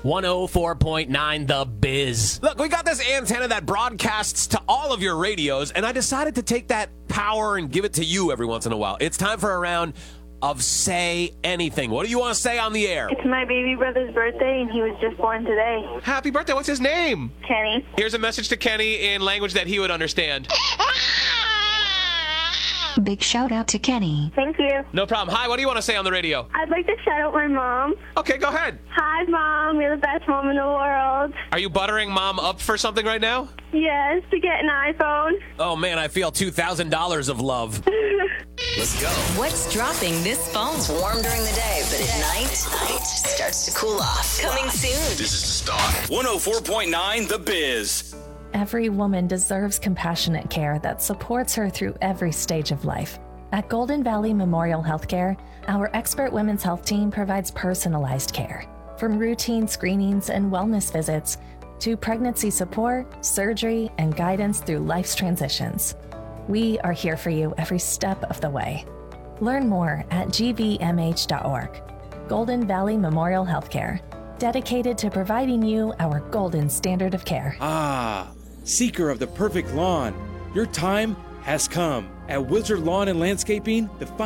104.9 The Biz. Look, we got this antenna that broadcasts to all of your radios, and I decided to take that power and give it to you every once in a while. It's time for a round of Say Anything. What do you want to say on the air? It's my baby brother's birthday, and he was just born today. Happy birthday. What's his name? Kenny. Here's a message to Kenny in language that he would understand. Big shout out to Kenny. Thank you. No problem. Hi, what do you want to say on the radio? I'd like to shout out my mom. Okay, go ahead. Hi, Mom. You're the best mom in the world. Are you buttering Mom up for something right now? Yes, to get an iPhone. Oh, man, I feel $2,000 of love. Let's go. What's dropping this fall? It's warm during the day, but at night, it starts to cool off. Coming soon. This is the start. 104.9 The Biz. Every woman deserves compassionate care that supports her through every stage of life. At Golden Valley Memorial Healthcare, our expert women's health team provides personalized care. From routine screenings and wellness visits to pregnancy support, surgery, and guidance through life's transitions. We are here for you every step of the way. Learn more at gvmh.org. Golden Valley Memorial Healthcare, dedicated to providing you our golden standard of care. Ah, seeker of the perfect lawn, your time has come. At Wizard Lawn and Landscaping, the